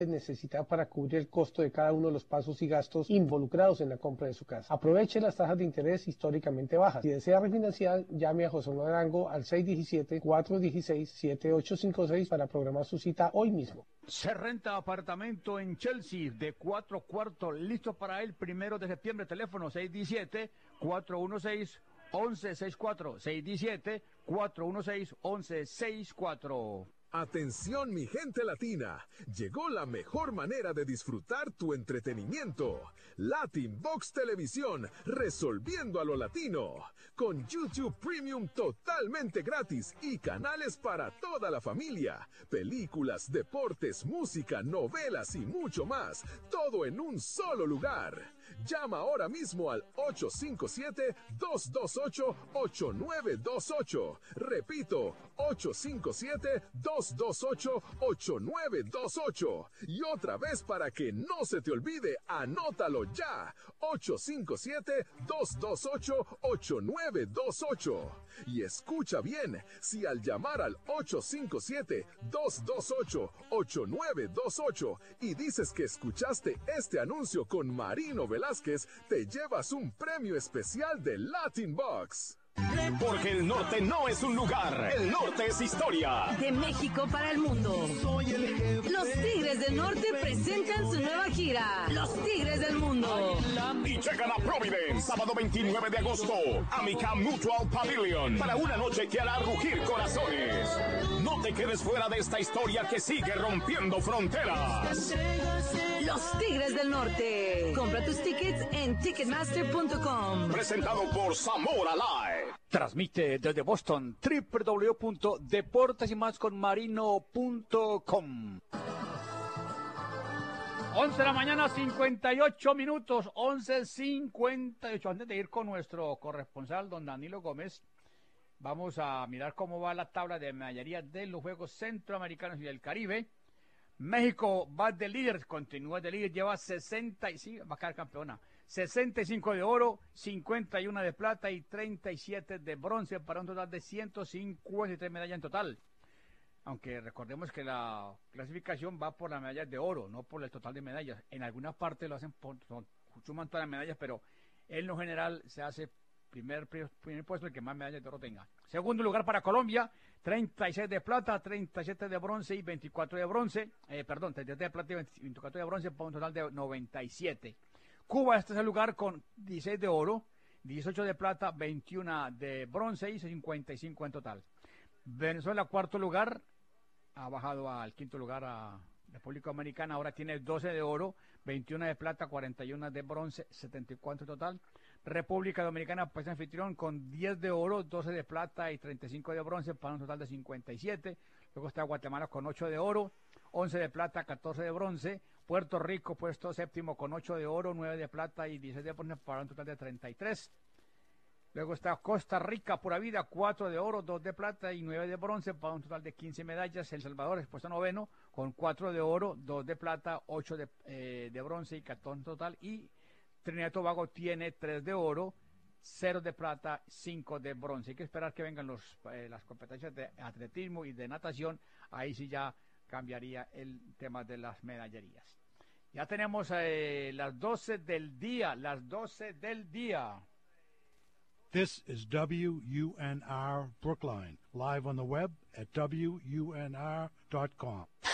necesita para cubrir el costo de cada uno de los pasos y gastos involucrados en la compra de su casa. Aproveche las tasas de interés históricamente bajas. Si desea refinanciar, llame a José Manuel Arango al 617-416-7856 para programar su cita hoy mismo. Se renta apartamento en Chelsea de 4 cuartos, listo para el 1 de septiembre. Teléfono 617-416-1164. 617-416-1164. Atención mi gente latina, llegó la mejor manera de disfrutar tu entretenimiento. Latin Box Televisión, resolviendo a lo latino. Con YouTube Premium totalmente gratis y canales para toda la familia. Películas, deportes, música, novelas y mucho más. Todo en un solo lugar. Llama ahora mismo al 857-228-8928. Repito, 857-228-8928. Y otra vez para que no se te olvide, anótalo ya. 857-228-8928. Y escucha bien, si al llamar al 857-228-8928 y dices que escuchaste este anuncio con Marino Velázquez, te llevas un premio especial de Latin Box. Porque el norte no es un lugar, el norte es historia. De México para el mundo. Los Tigres del Norte presentan su nueva gira, Los Tigres del Mundo. Y llegan a Providence, sábado 29 de agosto, Amica Mutual Pavilion, para una noche que hará rugir corazones. No te quedes fuera de esta historia que sigue rompiendo fronteras. Los Tigres del Norte. Compra tus tickets en Ticketmaster.com. Presentado por Zamora Live. Transmite desde Boston www.deportesymasconmarino.com. 11 de la mañana, 58 minutos, 11:58. Antes de ir con nuestro corresponsal, don Danilo Gómez, vamos a mirar cómo va la tabla de medallería de los Juegos Centroamericanos y del Caribe. México va de líder, continúa de líder, lleva 65, va a quedar campeona. 65 de oro, 51 de plata y 37 de bronce, para un total de 153 medallas en total. Aunque recordemos que la clasificación va por las medallas de oro, no por el total de medallas. En algunas partes lo hacen, suman todas las medallas, pero en lo general se hace primer puesto el que más medallas de oro tenga. Segundo lugar para Colombia, 36 de plata, 37 de bronce y 24 de bronce. 37 de plata y 24 de bronce, para un total de 97. Cuba está en el lugar con 16 de oro, 18 de plata, 21 de bronce y 55 en total. Venezuela, cuarto lugar, ha bajado al quinto lugar a República Dominicana, ahora tiene 12 de oro, 21 de plata, 41 de bronce, 74 en total. República Dominicana, pues anfitrión, con 10 de oro, 12 de plata y 35 de bronce, para un total de 57. Luego está Guatemala con 8 de oro, 11 de plata, 14 de bronce. Puerto Rico, puesto séptimo, con 8 de oro, 9 de plata y 16 de bronce, para un total de 33. Luego está Costa Rica, pura vida, 4 de oro, 2 de plata y 9 de bronce, para un total de 15 medallas. El Salvador es puesto noveno, con 4 de oro, 2 de plata, 8 de bronce y 14 en total. Y Trinidad y Tobago tiene 3 de oro, 0 de plata, 5 de bronce. Hay que esperar que vengan las competencias de atletismo y de natación. Ahí sí ya cambiaría el tema de las medallerías. Ya tenemos las 12 del día, las 12 del día. This is WUNR Brookline, live on the web at WUNR.com.